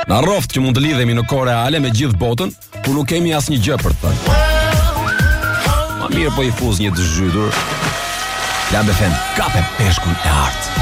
Na rroft që mund të lidhemi në kohë reale me gjithë botën, ku nuk kemi asnjë gjë për të thënë. Ma mirë po i fuz një të zhytur. Lambe fen, kape peshkun e artë.